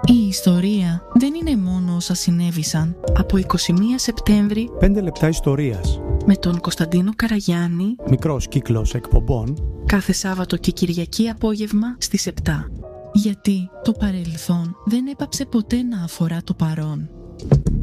Η ιστορία δεν είναι μόνο όσα συνέβησαν. Από 21 Σεπτέμβρη 5 λεπτά ιστορίας με τον Κωνσταντίνο Καραγιάννη, μικρός κύκλος εκπομπών, κάθε Σάββατο και Κυριακή απόγευμα στις 7. Γιατί το παρελθόν δεν έπαψε ποτέ να αφορά το παρόν.